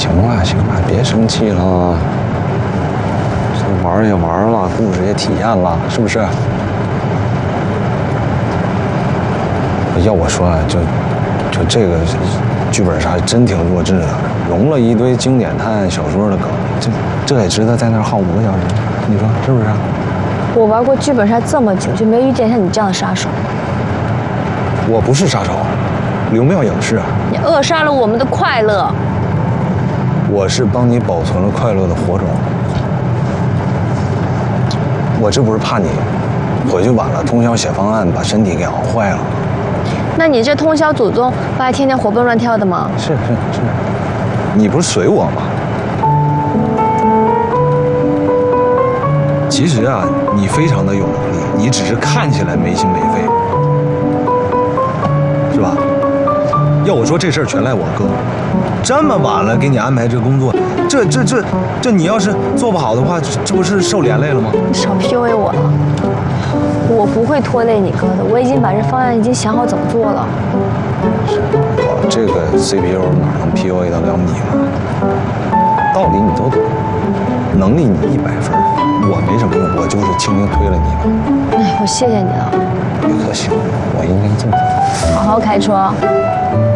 行了行了，别生气了。这玩也玩了，故事也体验了，是不是？要我说啊，就这个剧本杀真挺弱智的，融了一堆经典探案小说的梗，这也值得在那儿耗5个小时，你说是不是？ 我玩过剧本杀这么久，就没遇见像你这样的杀手。 我不是杀手，刘妙影是。 你扼杀了我们的快乐。 我是帮你保存了快乐的火种。我这不是怕你回去晚了，通宵写方案，把身体给熬坏了。 那你这通宵祖宗不还天天活蹦乱跳的吗？ 是，你不是随我吗？其实啊，你非常的有能力，你只是看起来没心没肺，是吧？要我说这事儿全赖我哥，这么晚了给你安排这工作，这你要是做不好的话，这不是受连累了吗？ 你少 PUA 我了，我不会拖累你哥的，我已经把这方案已经想好怎么做了。 我这个 CPU 哪能 PUA 得了你呢？道理你都懂，能力你100分，我没什么用，我就是轻轻推了你了。 哎，我谢谢你了。 别客气，我应该这么做。 好好开车。